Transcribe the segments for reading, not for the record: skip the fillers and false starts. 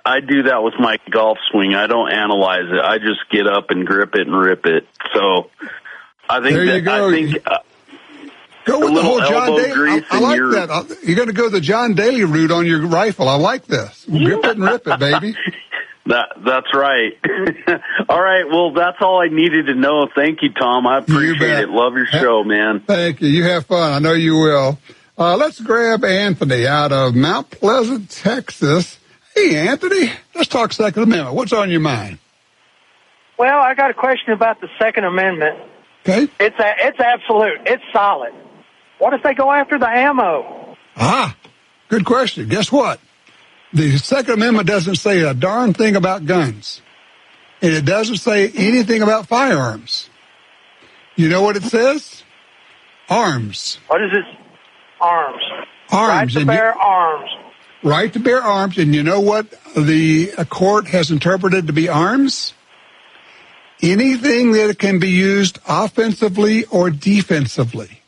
I do that with my golf swing. I don't analyze it. I just get up and grip it and rip it. So I think there you go. I think go with the whole John Daly. I like your... that. You're going to go the John Daly route on your rifle. I like this. Grip it and rip it, baby. That's right. All right. Well, that's all I needed to know. Thank you, Tom. I appreciate it. Love your show, man. Thank you. You have fun. I know you will. Let's grab Anthony out of Mount Pleasant, Texas. Hey, Anthony. Let's talk Second Amendment. What's on your mind? Well, I got a question about the Second Amendment. Okay. It's absolute. It's solid. What if they go after the ammo? Good question. Guess what? The Second Amendment doesn't say a darn thing about guns. And it doesn't say anything about firearms. You know what it says? Arms. What is it? Arms. Arms. Right to bear arms. Right to bear arms. And you know what the court has interpreted to be arms? Anything that can be used offensively or defensively.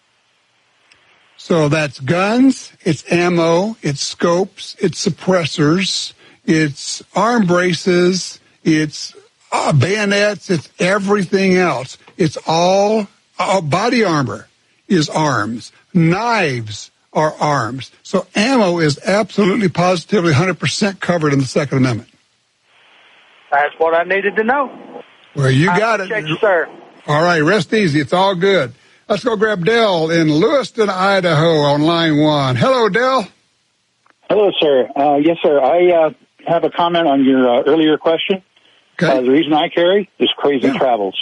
So that's guns, it's ammo, it's scopes, it's suppressors, it's arm braces, it's bayonets, it's everything else. It's all body armor is arms. Knives are arms. So ammo is absolutely, positively 100% covered in the Second Amendment. That's what I needed to know. Well, you got it. Thank you, sir. All right, rest easy. It's all good. Let's go grab Dell in Lewiston, Idaho on line 1. Hello, Dell. Hello, sir. Yes, sir. I have a comment on your earlier question. Okay. The reason I carry is crazy travels.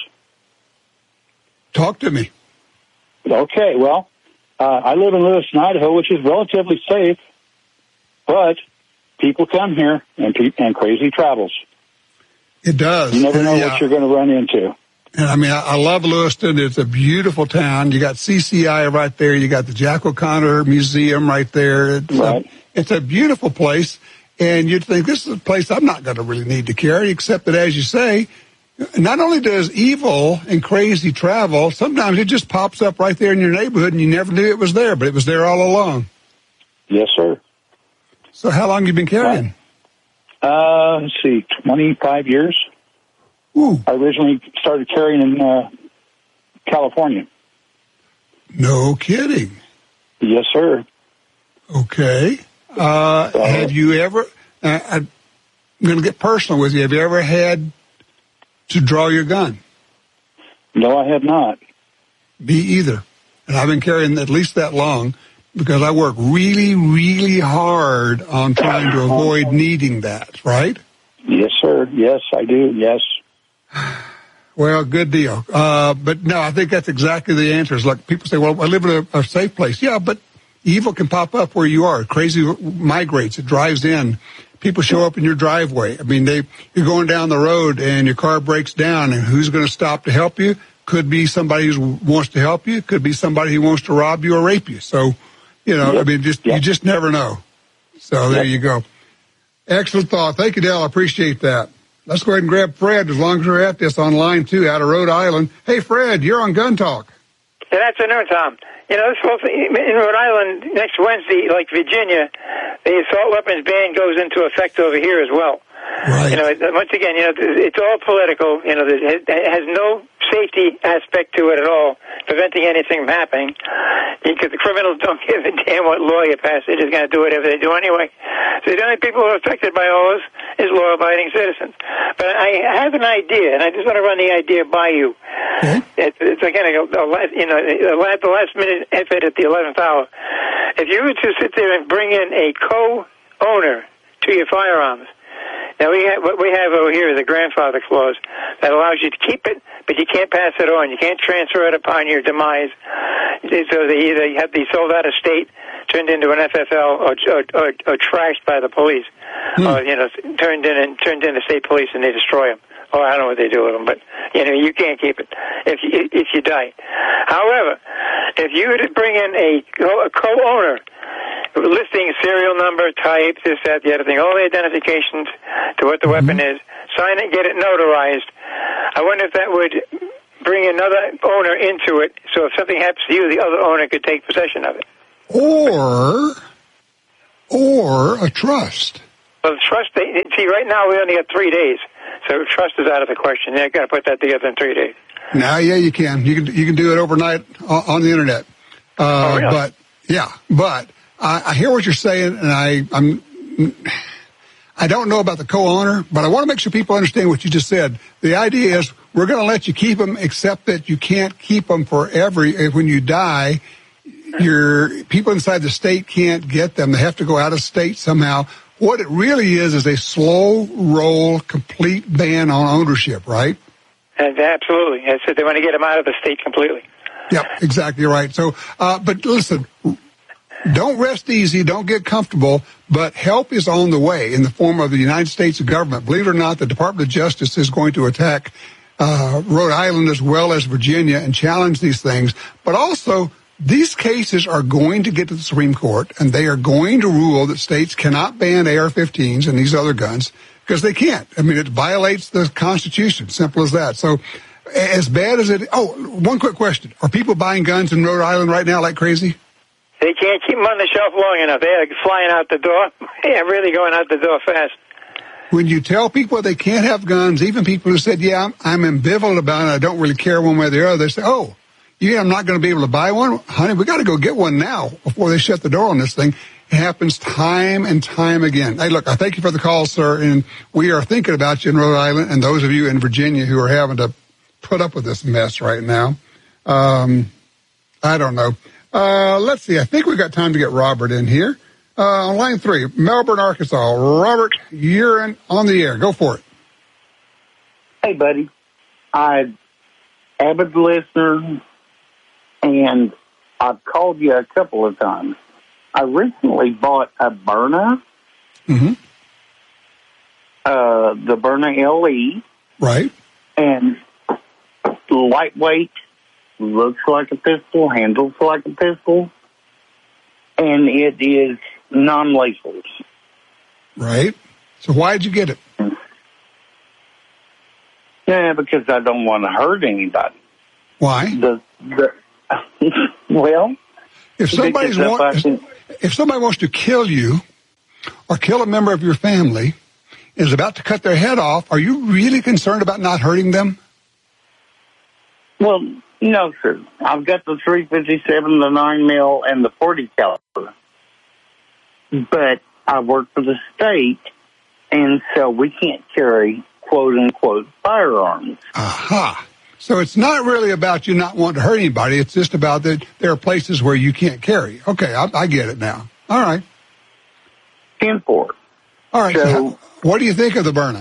Talk to me. Okay, well, I live in Lewiston, Idaho, which is relatively safe, but people come here and crazy travels. It does. You never know what you're going to run into. And I mean, I love Lewiston. It's a beautiful town. You got CCI right there. You got the Jack O'Connor Museum right there. It's a beautiful place. And you'd think this is a place I'm not going to really need to carry, except that, as you say, not only does evil and crazy travel, sometimes it just pops up right there in your neighborhood and you never knew it was there, but it was there all along. Yes, sir. So how long have you been carrying? Let's see, 25 years. Ooh. I originally started carrying in California. No kidding. Yes, sir. Okay. Have you ever, I'm going to get personal with you, have you ever had to draw your gun? No, I have not. Me either. And I've been carrying at least that long because I work really, really hard on trying to avoid needing that, right? Yes, sir. Yes, I do. Yes. Well, good deal. But no, I think that's exactly the answer. Is like people say, well, I live in a safe place. Yeah, but evil can pop up where you are. Crazy migrates. It drives in. People show up in your driveway. I mean, you're going down the road and your car breaks down, and who's going to stop to help you? Could be somebody who wants to help you. Could be somebody who wants to rob you or rape you. So, you know, I mean, you just never know. So there you go. Excellent thought. Thank you, Dale. I appreciate that. Let's go ahead and grab Fred as long as we're at this on line 2 out of Rhode Island. Hey, Fred, you're on Gun Talk. Good afternoon, Tom. You know, in Rhode Island, next Wednesday, like Virginia, the assault weapons ban goes into effect over here as well. Right. You know, once again, you know, it's all political. You know, it has no safety aspect to it at all, preventing anything from happening, because the criminals don't give a damn what law you pass. They're just going to do whatever they do anyway. So the only people who are affected by all this is law-abiding citizens. But I have an idea, and I just want to run the idea by you. It's again, the last-minute effort at the 11th hour. If you were to sit there and bring in a co-owner to your firearms, now what we have over here is a grandfather clause that allows you to keep it, but you can't pass it on. You can't transfer it upon your demise. So they either have to be sold out of state, turned into an FFL, or trashed by the police, or turned into state police and they destroy them. Or I don't know what they do with them, but you know you can't keep it if you die. However, if you were to bring in a co-owner, listing serial number, type, this, that, the other thing, all the identifications to what the weapon is, sign it, get it notarized. I wonder if that would bring another owner into it, so if something happens to you, the other owner could take possession of it. Or a trust. Well, trust, see, right now we only have 3 days, so trust is out of the question. They've got to put that together in 3 days. Now, yeah, you can. You can do it overnight on the internet. Oh, really? But I hear what you're saying, and I don't know about the co-owner, but I want to make sure people understand what you just said. The idea is we're going to let you keep them, except that you can't keep them forever. When you die, your people inside the state can't get them. They have to go out of state somehow. What it really is a slow roll, complete ban on ownership, right? Absolutely. I said they want to get them out of the state completely. Yep, exactly right. So, but listen, don't rest easy, don't get comfortable, but help is on the way in the form of the United States government. Believe it or not, the Department of Justice is going to attack Rhode Island as well as Virginia and challenge these things. But also, these cases are going to get to the Supreme Court, and they are going to rule that states cannot ban AR-15s and these other guns because they can't. I mean, it violates the Constitution, simple as that. So as bad as it... Oh, one quick question. Are people buying guns in Rhode Island right now like crazy? They can't keep them on the shelf long enough. They're flying out the door. They're really going out the door fast. When you tell people they can't have guns, even people who said, yeah, I'm ambivalent about it, I don't really care one way or the other, they say, oh, yeah, I'm not going to be able to buy one? Honey, we got to go get one now before they shut the door on this thing. It happens time and time again. Hey, look, I thank you for the call, sir, and we are thinking about you in Rhode Island and those of you in Virginia who are having to put up with this mess right now. I don't know. Let's see. I think we've got time to get Robert in here. On line 3, Melbourne, Arkansas. Robert, you're on the air. Go for it. Hey, buddy. I'm avid listener, and I've called you a couple of times. I recently bought a Byrna. Mm-hmm. The Byrna LE. Right. And lightweight, looks like a pistol, handles like a pistol, and it is non-lethal. Right. So why'd you get it? Yeah, because I don't want to hurt anybody. Why? Well, if somebody wants to kill you or kill a member of your family, is about to cut their head off, are you really concerned about not hurting them? Well, no, sir. I've got the 357, the 9mm, and the 40 caliber. But I work for the state, and so we can't carry, quote-unquote, firearms. Aha. So it's not really about you not wanting to hurt anybody. It's just about that there are places where you can't carry. Okay, I get it now. All right. 10-4. All right. So what do you think of the Byrna?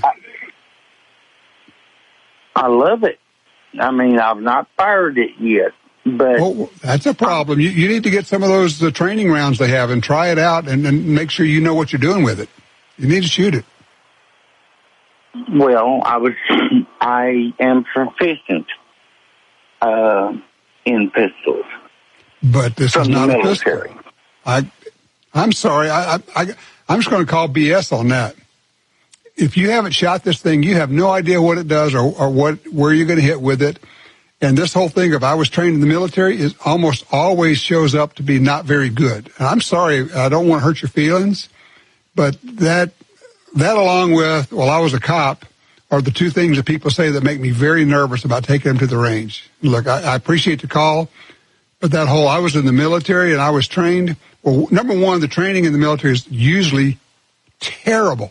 I love it. I mean, I've not fired it yet, but... Well, that's a problem. You need to get some of those training rounds they have and try it out and make sure you know what you're doing with it. You need to shoot it. Well, I am proficient in pistols. But this is not a pistol. Military. I'm sorry. I'm just going to call BS on that. If you haven't shot this thing, you have no idea what it does or where you're going to hit with it. And this whole thing of I was trained in the military is almost always shows up to be not very good. And I'm sorry, I don't want to hurt your feelings, but that along with, well, I was a cop, are the two things that people say that make me very nervous about taking them to the range. Look, I appreciate the call, but that whole I was in the military and I was trained. Well, number one, the training in the military is usually terrible,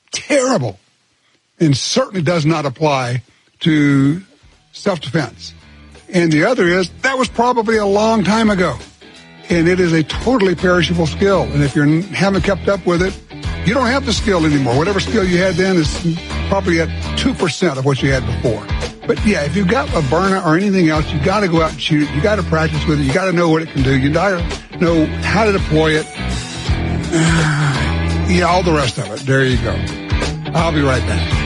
and certainly does not apply to self-defense. And the other is, that was probably a long time ago, and it is a totally perishable skill. And if you haven't kept up with it, you don't have the skill anymore. Whatever skill you had then is probably at 2% of what you had before. But yeah, if you've got a Byrna or anything else, you got to go out and shoot it. You got to practice with it. You got to know what it can do. You got to know how to deploy it. Yeah, all the rest of it. There you go. I'll be right back.